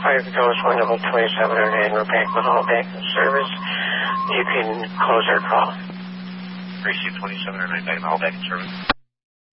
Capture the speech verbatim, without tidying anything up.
five goes one double twenty-seven oh nine. We're back with all back in service. You can close our call. Precinct twenty-seven oh nine, back in all back in service.